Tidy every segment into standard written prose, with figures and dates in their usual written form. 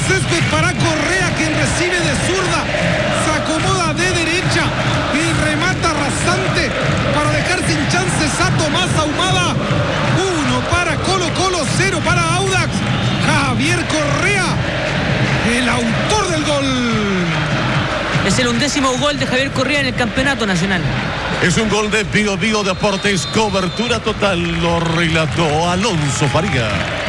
césped para Correa, quien recibe de zurda, se acomoda de derecha y remata rasante para dejar sin chances a Tomás Ahumada. 1 para Colo-Colo, 0 para Audax. Javier Correa, el autor del gol. Es el 11º gol de Javier Correa en el campeonato nacional. Es un gol de Bio Bio Deportes, cobertura total, lo relató Alonso Faría.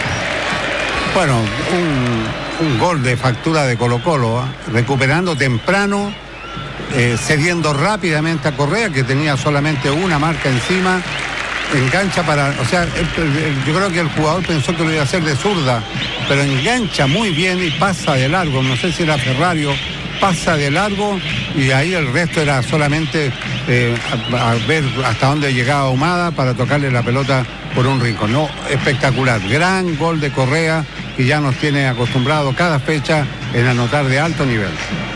Bueno, un gol de factura de Colo-Colo, recuperando temprano, cediendo rápidamente a Correa, que tenía solamente una marca encima, engancha para, o sea, yo creo que el jugador pensó que lo iba a hacer de zurda, pero engancha muy bien y pasa de largo, no sé si era Ferrario, pasa de largo y ahí el resto era solamente a ver hasta dónde llegaba Ahumada para tocarle la pelota por un rincón. No, espectacular, gran gol de Correa, que ya nos tiene acostumbrado cada fecha en anotar de alto nivel.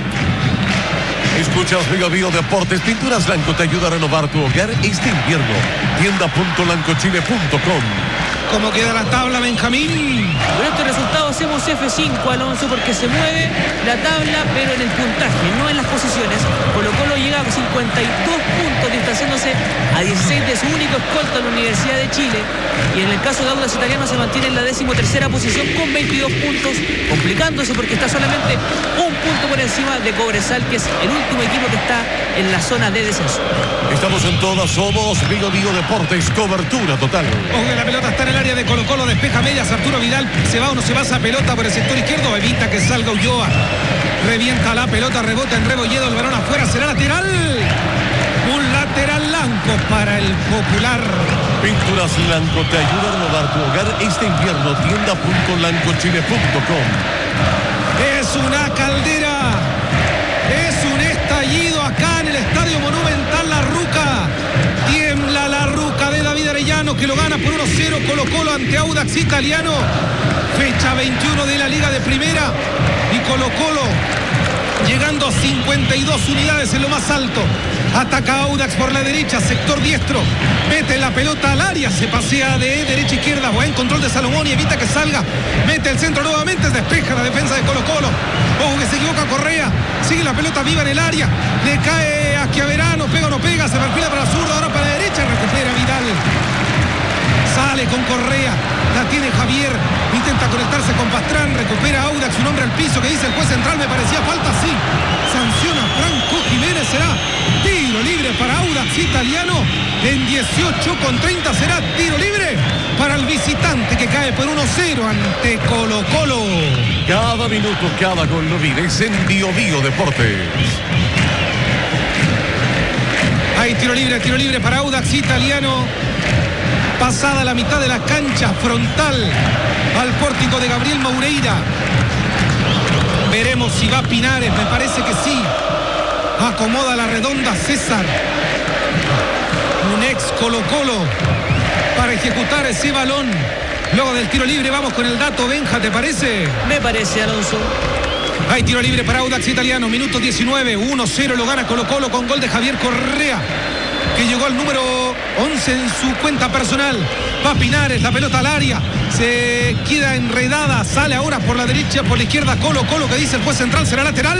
Escuchas Bio Bio Deportes, Pinturas Blanco te ayuda a renovar tu hogar este invierno. Tienda.lancochile.com. ¿Cómo queda la tabla, Benjamín? Con este resultado hacemos F5, Alonso, porque se mueve la tabla, pero en el puntaje, no en las posiciones. Colo-Colo llega a 52 puntos, distanciándose a 16 de su único escolta en la Universidad de Chile. Y en el caso de Audax Italiano se mantiene en la 13ª posición con 22 puntos, complicándose porque está solamente un punto por encima de Cobresal, que es el último equipo que está en la zona de descenso. Estamos en todas, somos Bio Bio Deportes, cobertura total. Ojo que la pelota está en el área de Colo-Colo, despeja medias Arturo Vidal, se va o no se va esa pelota por el sector izquierdo, evita que salga Ulloa, revienta la pelota, rebota en Rebolledo, el balón afuera, será lateral, un lateral blanco para el Popular. Pinturas Blanco te ayuda a renovar tu hogar este invierno. Tienda.lancochile.com. Es una caldera, es un estallido acá en el Estadio Monumental La Ruca. Tiembla La Ruca de David Arellano, que lo gana por 1-0 Colo-Colo ante Audax Italiano. Fecha 21 de la Liga de Primera y Colo-Colo llegando a 52 unidades en lo más alto. Ataca Audax por la derecha, sector diestro, mete la pelota al área, se pasea de derecha a izquierda, buen control de Salomón y evita que salga, mete el centro nuevamente, despeja la defensa de Colo-Colo. Ojo que se equivoca Correa, sigue la pelota viva en el área, le cae a Chiaverano, pega o no pega, se perfila para la zurda, ahora para la derecha, recupera Vidal. Sale con Correa, la tiene Javier, intenta conectarse con Pastrán, recupera Audax, un hombre al piso, que dice el juez central, me parecía falta, sí, sanciona Franco Jiménez, será tiro libre para Audax Italiano, en 18:30 será tiro libre para el visitante que cae por 1-0 ante Colo-Colo. Cada minuto, cada gol lo vives en Bio Bio Deportes. Hay tiro libre para Audax Italiano. Pasada la mitad de la cancha, frontal al pórtico de Gabriel Moureira. Veremos si va Pinares, me parece que sí. Acomoda la redonda César, un ex Colo-Colo, para ejecutar ese balón. Luego del tiro libre vamos con el dato, Benja, ¿te parece? Me parece, Alonso. Hay tiro libre para Audax Italiano, minuto 19, 1-0 lo gana Colo-Colo con gol de Javier Correa, que llegó al número 11 en su cuenta personal. Va Pinares, la pelota al área, se queda enredada, sale ahora por la derecha, por la izquierda Colo-Colo, que dice el juez central, será lateral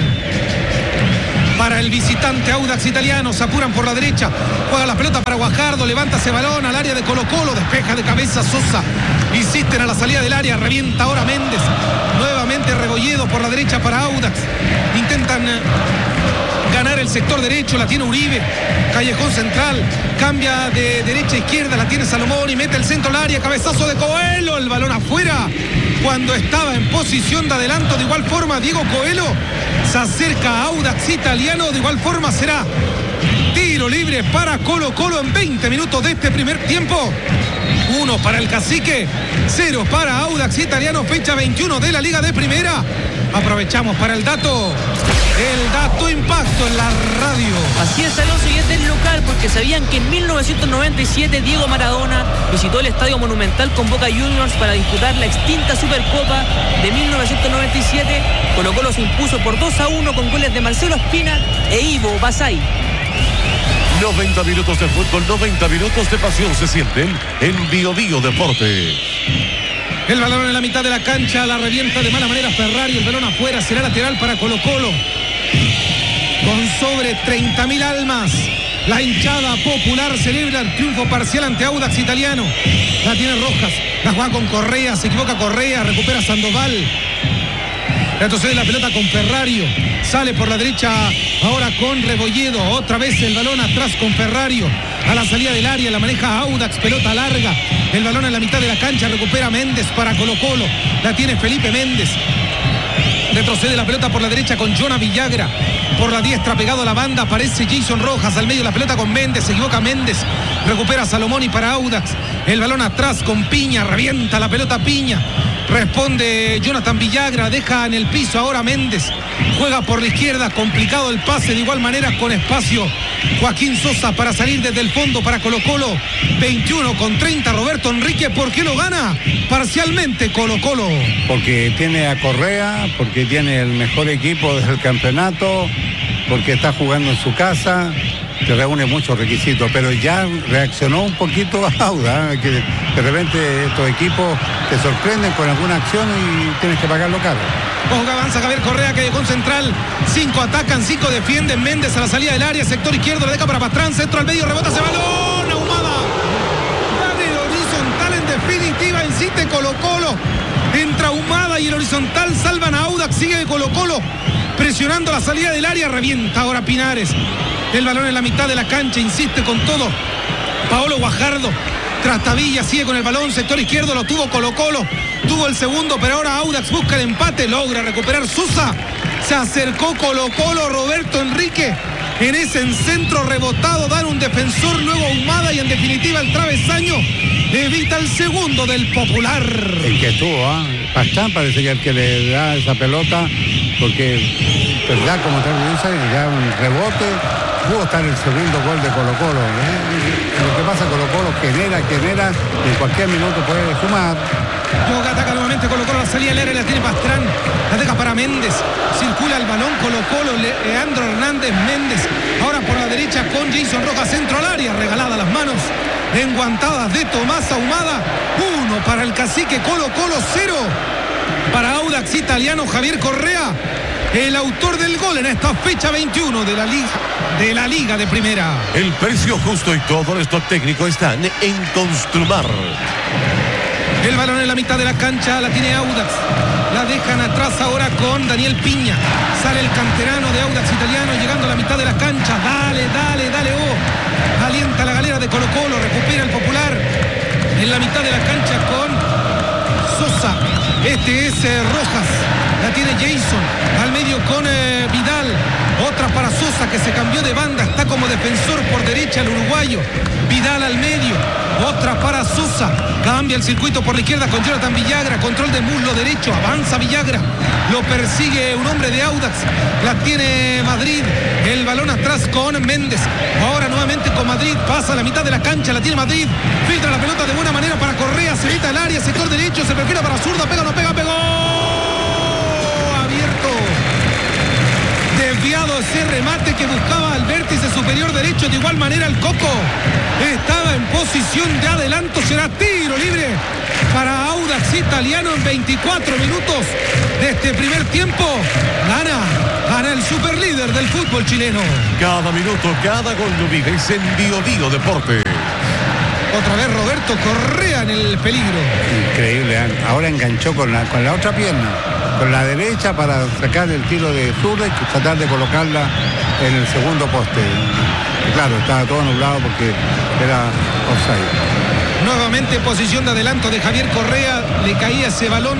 para el visitante Audax Italiano. Se apuran por la derecha, juega la pelota para Guajardo, levanta ese balón al área de Colo-Colo, despeja de cabeza Sosa, insisten a la salida del área, revienta ahora Méndez, nuevamente Rebolledo por la derecha para Audax, intentan ganar el sector derecho, la tiene Uribe, callejón central, cambia de derecha a izquierda, la tiene Salomón y mete el centro al área, cabezazo de Coelho, el balón afuera, cuando estaba en posición de adelanto. De igual forma Diego Coelho se acerca a Audax Italiano, de igual forma será tiro libre para Colo-Colo en 20 minutos de este primer tiempo. 1 para el Cacique, 0 para Audax Italiano, fecha 21 de la Liga de Primera. Aprovechamos para el dato impacto en la radio. Así es, Alonso, y es del local, porque sabían que en 1997 Diego Maradona visitó el Estadio Monumental con Boca Juniors para disputar la extinta Supercopa de 1997. Colo-Colo se impuso por 2-1 con goles de Marcelo Espina e Ivo Basay. 90 minutos de fútbol, 90 minutos de pasión se sienten en Bio Bio Deportes. El balón en la mitad de la cancha, la revienta de mala manera Ferrari, el balón afuera, será lateral para Colo-Colo. Con sobre 30.000 almas, la hinchada popular celebra el triunfo parcial ante Audax Italiano. La tiene Rojas, la juega con Correa, se equivoca Correa, recupera Sandoval. Retrocede la pelota con Ferrario, sale por la derecha ahora con Rebolledo, otra vez el balón atrás con Ferrario, a la salida del área, la maneja Audax, pelota larga, el balón en la mitad de la cancha, recupera Méndez para Colo-Colo, la tiene Felipe Méndez. Retrocede la pelota por la derecha con Jonah Villagra. Por la diestra pegado a la banda aparece Jason Rojas. Al medio la pelota con Méndez. Se equivoca Méndez. Recupera Salomoni para Audax. El balón atrás con Piña. Revienta la pelota Piña. Responde Jonathan Villagra. Deja en el piso ahora Méndez. Juega por la izquierda. Complicado el pase. De igual manera con espacio Joaquín Sosa para salir desde el fondo para Colo-Colo. 21-30 Roberto Enrique. ¿Por qué lo gana? Parcialmente Colo-Colo. Porque tiene a Correa, porque tiene el mejor equipo del campeonato, porque está jugando en su casa, que reúne muchos requisitos, pero ya reaccionó un poquito Audax, que de repente estos equipos te sorprenden con alguna acción y tienes que pagarlo caro. Ojo que avanza Javier Correa, que llegó en central. 5 atacan, 5 defienden. Méndez a la salida del área, sector izquierdo, la deja para Pastrán, centro al medio, rebota ese balón, Ahumada. Dale el horizontal en definitiva, incite Colo-Colo. Entra Ahumada y el horizontal salvan a Audax, sigue Colo-Colo. Presionando la salida del área, revienta ahora Pinares. El balón en la mitad de la cancha, insiste con todo Paolo Guajardo. Trastavilla sigue con el balón, sector izquierdo, lo tuvo Colo-Colo, tuvo el segundo, pero ahora Audax busca el empate, logra recuperar Sosa. Se acercó Colo-Colo, Roberto Enrique en ese centro rebotado, dan un defensor, luego Ahumada y en definitiva el travesaño evita el segundo del Popular. El que estuvo, Pastrán parece que el que le da esa pelota, porque pues ya como te dice, ya un rebote, pudo estar el segundo gol de Colo-Colo. Lo que pasa, Colo-Colo genera, en cualquier minuto puede sumar. Luego ataca nuevamente Colo-Colo, la salida del área la tiene Pastrán, la deja para Méndez, circula el balón Colo-Colo, Leandro Hernández, Méndez, ahora por la derecha con Jason Rojas, centro al área, regalada las manos, enguantadas de Tomás Ahumada. 1 para el cacique Colo-Colo, 0 para Audax Italiano. Javier Correa, el autor del gol en esta fecha 21 de la Liga de Primera. El precio justo y todo esto técnico están en Construmar. El balón en la mitad de la cancha, la tiene Audax. La dejan atrás ahora con Daniel Piña. Sale el canterano de Audax Italiano llegando a la mitad de la cancha. Dale. Alienta la galera de Colo-Colo, recupera el Popular. En la mitad de la cancha con Sosa. Este es Rojas. La tiene Jason. Al medio con Vidal. Otra para Sosa, que se cambió de banda. Está como defensor por derecha el uruguayo. Vidal al medio. Otra para Sosa. Cambia el circuito por la izquierda con Jonathan Villagra. Control de muslo derecho. Avanza Villagra. Lo persigue un hombre de Audax. La tiene Madrid. El balón atrás con Méndez. Ahora nuevamente con Madrid. Pasa a la mitad de la cancha. La tiene Madrid. Filtra la pelota de buena manera para Correa. Se evita el área. Sector derecho. Se perfila para zurda. Pega, no pega, pegó. Abierto. Desviado ese remate que buscaba al vértice superior derecho. De igual manera el Coco estaba en posición de adelanto. Será tiro libre para Audax Italiano en 24 minutos de este primer tiempo. Gana el superlíder del fútbol chileno. Cada minuto, cada gol lo vives en Bio Deportes. Otra vez Roberto Correa en el peligro. Increíble, ahora enganchó con la otra pierna, con la derecha para sacar el tiro de zurda y tratar de colocarla en el segundo poste. Y claro, estaba todo nublado porque era offside. Nuevamente posición de adelanto de Javier Correa, le caía ese balón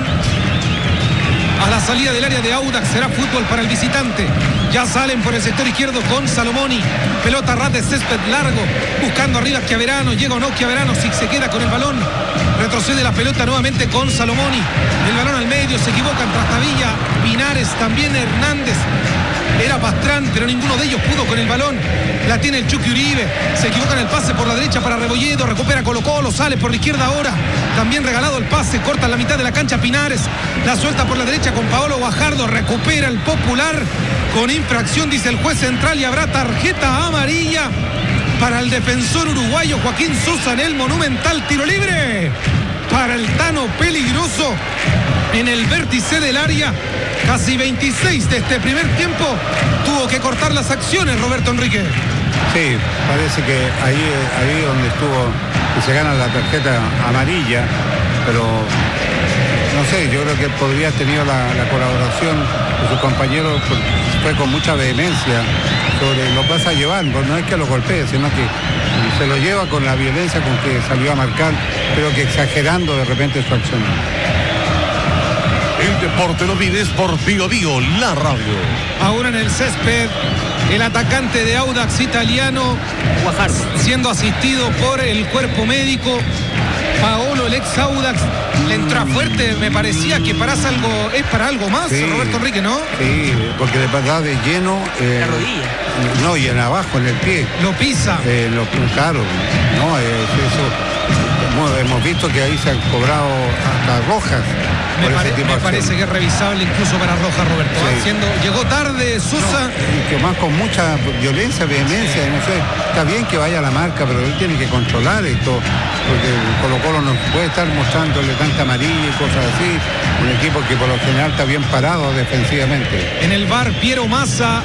a la salida del área de Audax. Será fútbol para el visitante. Ya salen por el sector izquierdo con Salomoni. Pelota ras de césped largo. Buscando arriba Chiaverano. Llega o no Chiaverano. Si se queda con el balón. Retrocede la pelota nuevamente con Salomoni. El balón al medio. Se equivocan Trastavilla, Pinares, también Hernández. Era Pastrán, pero ninguno de ellos pudo con el balón. La tiene el Chucky Uribe. Se equivoca en el pase por la derecha para Rebolledo. Recupera Colo-Colo. Sale por la izquierda ahora. También regalado el pase. Corta en la mitad de la cancha Pinares. La suelta por la derecha con Paolo Guajardo. Recupera el Popular. Con infracción, dice el juez central, y habrá tarjeta amarilla para el defensor uruguayo Joaquín Sosa en el Monumental. Tiro libre para el Tano, peligroso en el vértice del área. Casi 26 de este primer tiempo. Tuvo que cortar las acciones Roberto Enrique. Sí, parece que ahí donde estuvo, que se gana la tarjeta amarilla, pero no sé, yo creo que podría haber tenido la colaboración de sus compañeros, fue con mucha vehemencia sobre lo vas a llevar, no es que lo golpee, sino que se lo lleva con la violencia con que salió a marcar, pero que exagerando de repente su acción. El deporte lo vives por Bio Bio, la radio. Ahora en el césped, el atacante de Audax Italiano, Guajardo, siendo asistido por el cuerpo médico. Paolo, el ex Audax, le entra fuerte, me parecía que es para algo más, sí, Roberto Enrique, ¿no? Sí, porque de verdad de lleno. La rodilla. No, y en abajo, en el pie. Lo pisa. Claro, no, eso. Hemos visto que ahí se han cobrado hasta rojas. Me parece que es revisable incluso para roja, Roberto. Sí. Llegó tarde Sosa. Y que más con mucha violencia, vehemencia, no sé. Está bien que vaya a la marca, pero él tiene que controlar esto, porque Colo-Colo no puede estar mostrándole tanta amarilla y cosas así. Un equipo que por lo general está bien parado defensivamente. En el VAR, Piero Massa.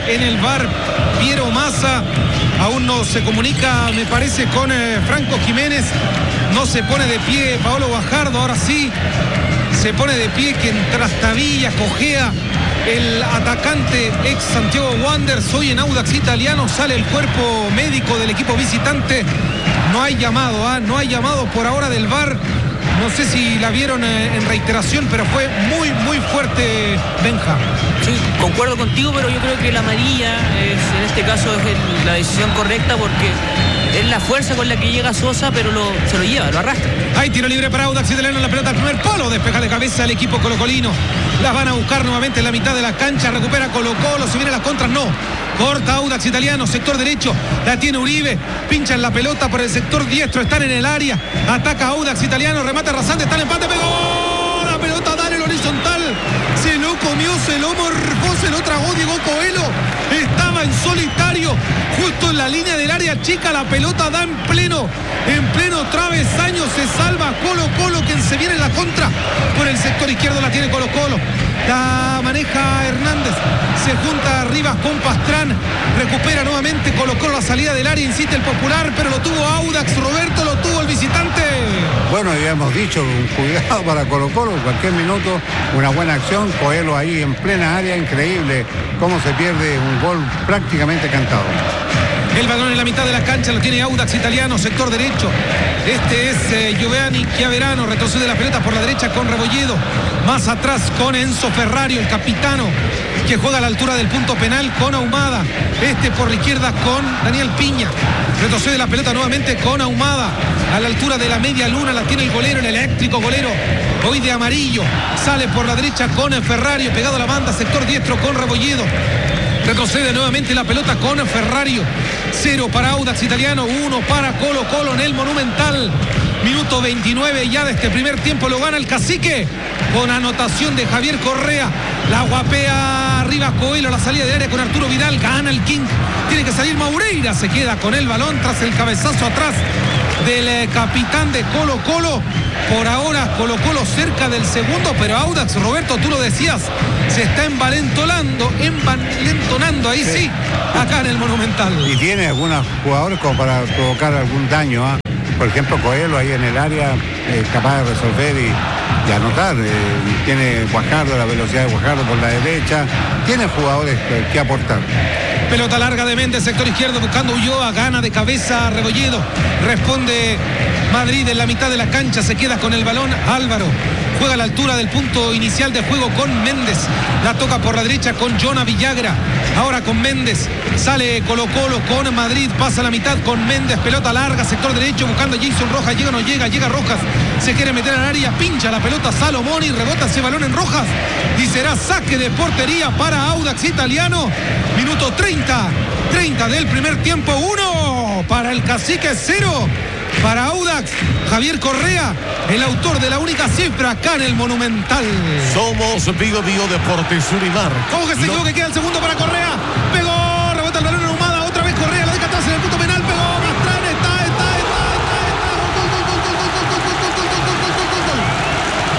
Aún no se comunica, me parece, con Franco Jiménez. No se pone de pie Paolo Guajardo, ahora sí. Se pone de pie quien trastabilla, cojea el atacante ex Santiago Wanderers. Hoy en Audax Italiano sale el cuerpo médico del equipo visitante. No hay llamado, no hay llamado por ahora del VAR. No sé si la vieron en reiteración, pero fue muy, muy fuerte, Benja. Sí, concuerdo contigo, pero yo creo que la amarilla en este caso es la decisión correcta, porque es la fuerza con la que llega Sosa, pero se lo lleva, lo arrastra. Hay tiro libre para Audax Italiano en la pelota al primer palo. Despeja de cabeza el equipo colocolino. Las van a buscar nuevamente en la mitad de la cancha. Recupera Colo-Colo. Si viene las contras, no. Corta Audax Italiano, sector derecho. La tiene Uribe. Pincha en la pelota por el sector diestro. Están en el área. Ataca Audax Italiano. Remata rasante. Está el empate. Pegó. La pelota da en el horizontal. Se lo comió, se lo morfó, se lo tragó Diego Coelho. Estaba en solitario, justo en la línea del área chica. La pelota da en pleno travesaño. Se salva Colo-Colo, quien se viene en la contra. Por el sector izquierdo la tiene Colo-Colo. La maneja Hernández. Se junta Rivas con Pastrán. Recupera nuevamente Colo-Colo la salida del área. Insiste el Popular, pero lo tuvo Audax. Roberto, lo tuvo el visitante. Bueno, ya hemos dicho, un cuidado para Colo-Colo. En cualquier minuto, una buena acción. Coelho ahí en plena área. Increíble cómo se pierde un gol prácticamente cantado. El balón en la mitad de la cancha lo tiene Audax Italiano, sector derecho. Este es Giovanni Chiaverano, retrocede la pelota por la derecha con Rebolledo. Más atrás con Enzo Ferrario, el capitano, que juega a la altura del punto penal con Ahumada. Este por la izquierda con Daniel Piña. Retrocede la pelota nuevamente con Ahumada. A la altura de la media luna la tiene el golero, el eléctrico golero, hoy de amarillo. Sale por la derecha con Ferrario, pegado a la banda, sector diestro con Rebolledo. Retrocede nuevamente la pelota con Ferrario. 0 para Audax Italiano, 1 para Colo-Colo en el Monumental. Minuto 29 ya de este primer tiempo. Lo gana el Cacique con anotación de Javier Correa. La guapea Rivas Coelho a la salida de área con Arturo Vidal. Gana el King. Tiene que salir Maureira. Se queda con el balón tras el cabezazo atrás del capitán de Colo-Colo. Por ahora Colo-Colo cerca del segundo, pero Audax, Roberto, tú lo decías, se está envalentonando ahí sí, acá en el Monumental. Y tiene algunos jugadores como para provocar algún daño, ¿eh? Por ejemplo, Coelho ahí en el área, capaz de resolver y anotar. Tiene Guajardo, la velocidad de Guajardo por la derecha. Tiene jugadores que aportar. Pelota larga de Méndez, sector izquierdo, buscando Ulloa, gana de cabeza Rebolledo. Responde Madrid en la mitad de la cancha, se queda con el balón Álvaro. Juega a la altura del punto inicial de juego con Méndez. La toca por la derecha con Jonah Villagra. Ahora con Méndez. Sale Colo-Colo con Madrid. Pasa la mitad con Méndez. Pelota larga, sector derecho, buscando a Jason Rojas. Llega o no llega, llega Rojas. Se quiere meter al área, pincha la pelota Salomón y rebota ese balón en Rojas. Y será saque de portería para Audax Italiano. Minuto 30 del primer tiempo. 1 para el Cacique, 0 para Audax. Javier Correa, el autor de la única cifra acá en el Monumental. Somos Bio Bio Deportes Unimar. Ojo que se equivocó, que queda el segundo para Correa.